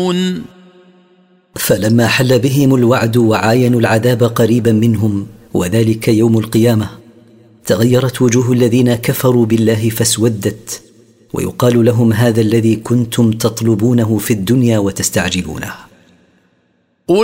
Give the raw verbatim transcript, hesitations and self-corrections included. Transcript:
فلما حل بهم الوعد وعاينوا العذاب قريبا منهم وذلك يوم القيامة تغيرت وجوه الذين كفروا بالله فاسودت ويقال لهم هذا الذي كنتم تطلبونه في الدنيا وتستعجلونه.